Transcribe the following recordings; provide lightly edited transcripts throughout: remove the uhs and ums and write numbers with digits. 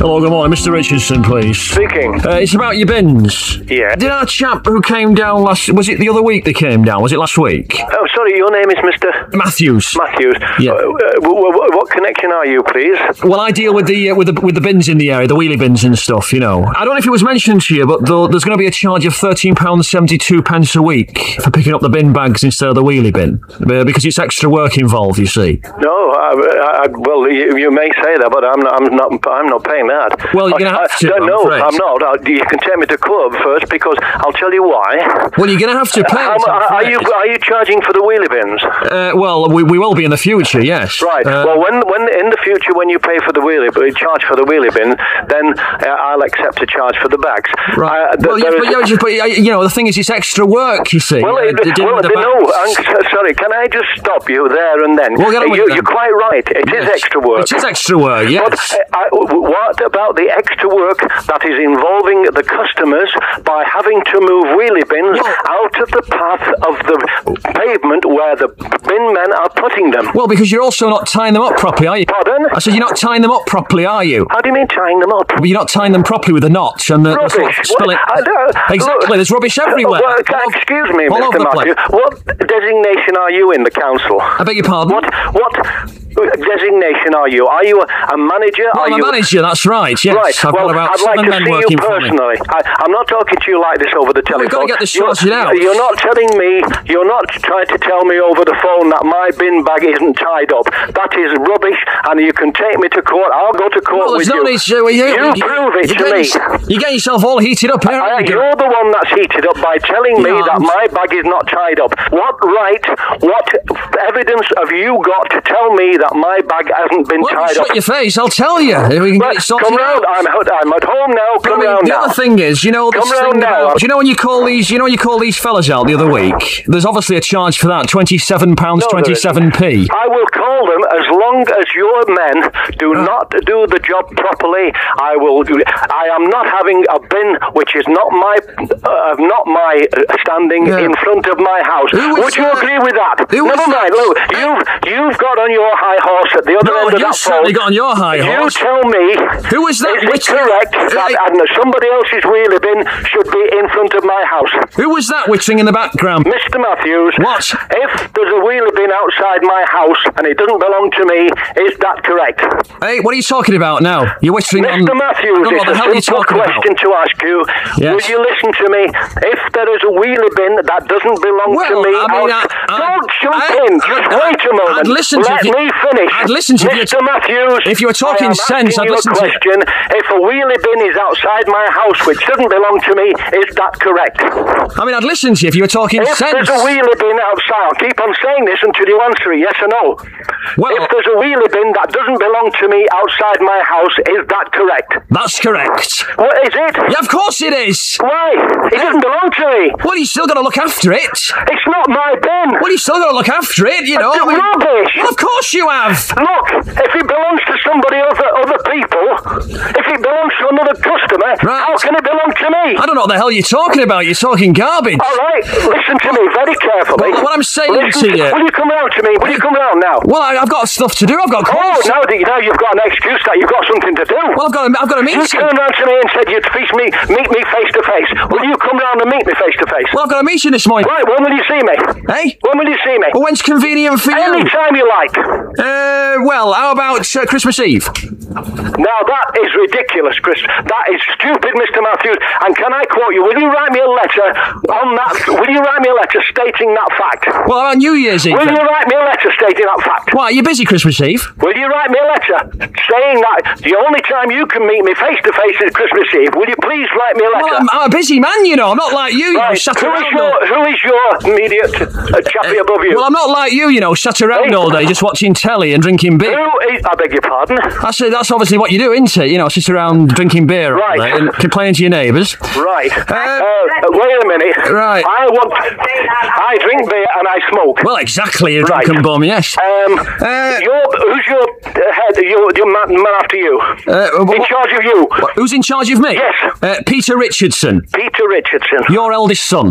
Hello, good morning. Mr. Richardson, please. Speaking. It's about your bins. Yeah. Did our chap who came down was it the other week they came down? Was it last week? Oh, sorry, your name is Mr. Matthews. Matthews. Yeah. What connection are you, please? Well, I deal with the bins in the area, the wheelie bins and stuff, you know. I don't know if it was mentioned to you, but there's going to be a charge of £13.72 a week for picking up the bin bags instead of the wheelie bin, because it's extra work involved, you see. No, well, you may say that, but I'm not paying that. Well, you're going to have to. No, I'm not. You can take me to court first, because I'll tell you why. Well, you're going to have to pay. Are you charging for the wheelie bins? Well, we will be in the future, yes. Right. Well, when in the future, when you pay for the charge for the wheelie bin, then I'll accept a charge for the bags. Right. But you know, the thing is, it's extra work, you see. Well, sorry, can I just stop you there and then? Well, you're quite right. It is extra work. It is extra work, yes. But what about the extra work that is involving the customers by having to move wheelie bins out of the path of the pavement where the bin men are putting them? Well, because you're also not tying them up properly, are you? Pardon? I said you're not tying them up properly, are you? How do you mean tying them up? Well, you're not tying them properly with a knot and the rubbish. Exactly, there's rubbish everywhere. Well, excuse me, Mr. Matthew. What designation are you in the council? I beg your pardon? What designation are you? Are you a manager? Well, I'm a manager, that's right, yes. Right. I've got about I'd like 7 to men see working you personally. I'm not talking to you like this over the telephone. We've got to get this sorted out. You're not trying to tell me over the phone that my bin bag isn't tied up. That is rubbish, and you can take me to court. I'll go to court with you. You prove it to me. You're getting yourself all heated up here. You're the one that's heated up by telling me that my bag is not tied up. What evidence have you got to tell me that my bag hasn't been tied up? Shut your face, I'll tell you. We can get it sorted out. I'm at home now. Come round now. The other thing is, you know, do you know when you call these fellas out the other week? There's obviously a charge for that, £27.27p. I will call them as long as your men do not do the job properly. I am not having a bin which is not my standing in front of my house. Would you agree with that? Never mind. Look, you've got on your high horse at the other end of that phone. You certainly got on your high horse. You tell me. Who was that? Is it correct that somebody else's wheelie bin should be in front of my house? Who was that whistling in the background? Mr. Matthews. What? If there's a wheelie bin outside my house and it doesn't belong to me, is that correct? Hey, what are you talking about now? You're whistling on... Mr. Matthews, it's a simple question to ask you. Yes. Will you listen to me? If there is a wheelie bin that doesn't belong to me... don't jump in. Wait a moment. I'd listen to Let me finish. I'd listen to Mr. Matthews, if you were talking sense, I'd listen to you. If a wheelie bin is outside my house which doesn't belong to me, is that correct? I mean, I'd listen to you if you were talking sense. If there's a wheelie bin outside, I'll keep on saying this until you answer it, yes or no. Well, if there's a wheelie bin that doesn't belong to me outside my house, is that correct? That's correct. What is it? Yeah, of course it is. Why? It doesn't belong to me. Well, you still got to look after it. It's not my bin. Well, you still got to look after it, you know. Rubbish. Well, of course you have. Look, if it belongs to somebody other people, if it belongs to another customer, how can it belong to me? I don't know what the hell you're talking about. You're talking garbage. All right, listen to me very carefully. Well, what I'm saying to you... Will you come round to me? Will you come round now? Well, I've got stuff to do. I've got calls. Now you've got an excuse that you've got something to do. Well, I've got a meeting. You turned round to me and said you'd meet me face to face. Will you come round and meet me face to face? Well, I've got a meeting this morning. Right, when will you see me? Hey? When will you see me? Well, when's convenient for you? Any time you like. Well, how about Christmas Eve? Now that is ridiculous, Chris. That is stupid, Mr. Matthews. And can I quote you? Will you write me a letter on that? Will you write me a letter stating that fact? Well, about New Year's Eve. Will you write me a letter stating that fact? Why, are you busy Christmas Eve? Will you write me a letter saying that the only time you can meet me face to face is Christmas Eve? Will you please write me a letter? Well, I'm a busy man, you know. I'm not like you. Right. Who is your immediate chappie above you? Well, I'm not like you know, sat around all day just watching telly and drinking beer. I beg your pardon? That's obviously what you do, isn't it? You know, sit around drinking beer all day and complaining to your neighbours. Right. Wait a minute. Right. I drink beer and I smoke. Well, exactly, you drunken bum, yes. Who's your head, your man after you? In charge of you? Who's in charge of me? Yes. Peter Richardson. Peter Richardson. Your eldest son.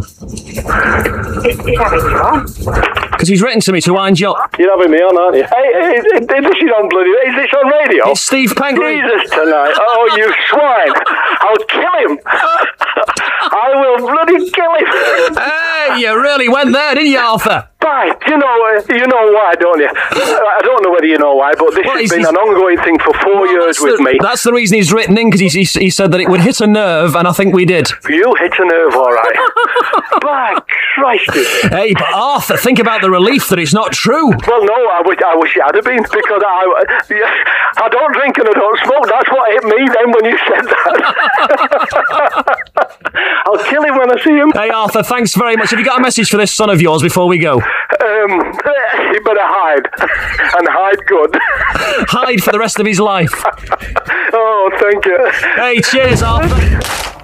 Because he's written to me to wind you up. You're having me on, aren't you? Hey, this is on bloody... Is this on radio? It's Steve Pengley. Jesus tonight. Oh, you swine. I'll kill him. I will bloody kill him. Hey, you really went there, didn't you, Arthur? Bye. You know why, don't you? I don't know whether you know why, but this has been an ongoing thing for 4 years with me. That's the reason he's written in, because he said that it would hit a nerve, and I think we did. You hit a nerve, all right. By Christ. Hey, but Arthur, think about the relief that it's not true. Well, no, I wish it had been, because I don't drink and I don't smoke. That's what hit me then when you said that. I'll kill him when I see him. Hey, Arthur, thanks very much. Have you got a message for this son of yours before we go? He better hide. And hide good. Hide for the rest of his life. Oh, thank you. Hey, cheers, Arthur.